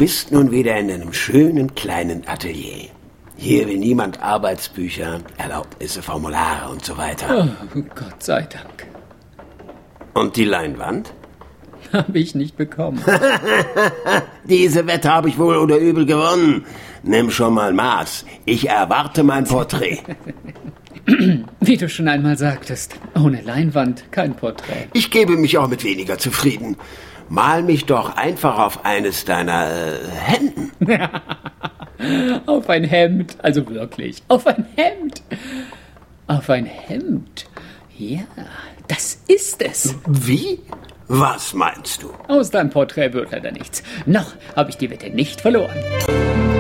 bist nun wieder in einem schönen kleinen Atelier. Hier will niemand Arbeitsbücher, Erlaubnisse, Formulare und so weiter. Oh, Gott sei Dank. Und die Leinwand? Habe ich nicht bekommen. Diese Wette habe ich wohl oder übel gewonnen. Nimm schon mal Maß. Ich erwarte mein Porträt. Wie du schon einmal sagtest, ohne Leinwand kein Porträt. Ich gebe mich auch mit weniger zufrieden. Mal mich doch einfach auf eines deiner Hemden. Auf ein Hemd, also wirklich, auf ein Hemd. Auf ein Hemd. Ja, das ist es. Wie? Was meinst du? Aus deinem Porträt wird leider nichts. Noch habe ich die Wette nicht verloren.